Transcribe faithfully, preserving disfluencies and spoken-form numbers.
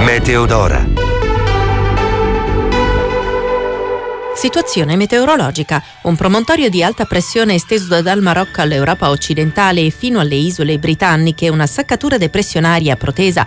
Meteodora. Situazione meteorologica. Un promontorio di alta pressione esteso dal Marocco all'Europa occidentale e fino alle isole britanniche, una saccatura depressionaria protesa